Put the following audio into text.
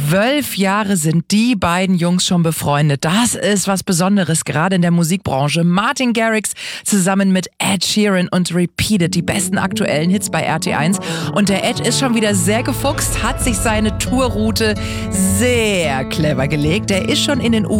12 Jahre sind die beiden Jungs schon befreundet. Das ist was Besonderes, gerade in der Musikbranche. Martin Garrix zusammen mit Ed Sheeran und Repeated, die besten aktuellen Hits bei RT1. Und der Ed ist schon wieder sehr gefuchst, hat sich seine Tourroute sehr clever gelegt. Der ist schon in den